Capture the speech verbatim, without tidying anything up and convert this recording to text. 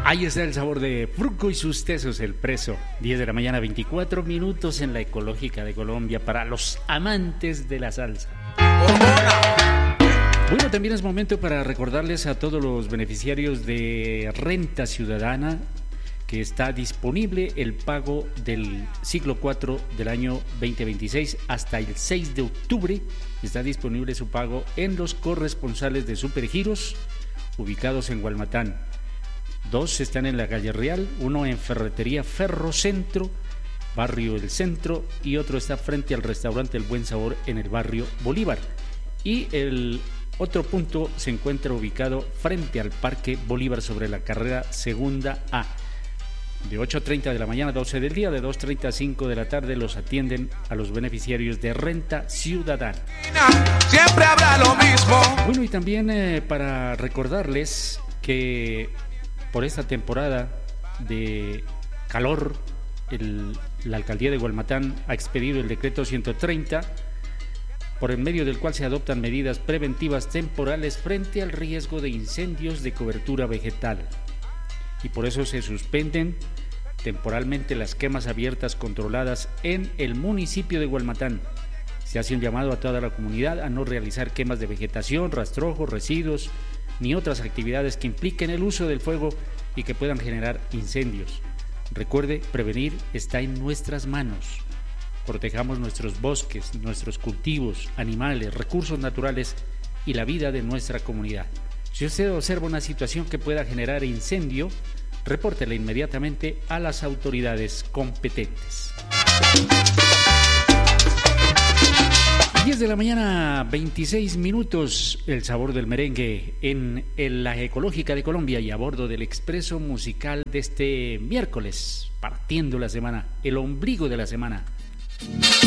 Ahí está el sabor de Fruco y sus tesos, el preso. diez de la mañana, veinticuatro minutos en la Ecológica de Colombia para los amantes de la salsa. Bueno, también es momento para recordarles a todos los beneficiarios de Renta Ciudadana que está disponible el pago del ciclo cuatro del año veinte veintiséis hasta el seis de octubre. Está disponible su pago en los corresponsales de Supergiros ubicados en Gualmatán. Dos están en la calle Real, uno en Ferretería Ferrocentro, barrio El Centro, y otro está frente al restaurante El Buen Sabor en el barrio Bolívar. Y el otro punto se encuentra ubicado frente al Parque Bolívar sobre la carrera Segunda A. De ocho treinta de la mañana a doce del día, de dos treinta a cinco de la tarde los atienden a los beneficiarios de Renta Ciudadana. Siempre habrá lo mismo. Bueno, y también eh, para recordarles que por esta temporada de calor, el, la alcaldía de Gualmatán ha expedido el decreto ciento treinta, por el medio del cual se adoptan medidas preventivas temporales frente al riesgo de incendios de cobertura vegetal. Y por eso se suspenden temporalmente las quemas abiertas controladas en el municipio de Gualmatán. Se hace un llamado a toda la comunidad a no realizar quemas de vegetación, rastrojos, residuos, ni otras actividades que impliquen el uso del fuego y que puedan generar incendios. Recuerde, prevenir está en nuestras manos. Protejamos nuestros bosques, nuestros cultivos, animales, recursos naturales y la vida de nuestra comunidad. Si usted observa una situación que pueda generar incendio, repórtela inmediatamente a las autoridades competentes. diez de la mañana, veintiséis minutos, el sabor del merengue en, en la Ecológica de Colombia y a bordo del expreso musical de este miércoles, partiendo la semana, el ombligo de la semana.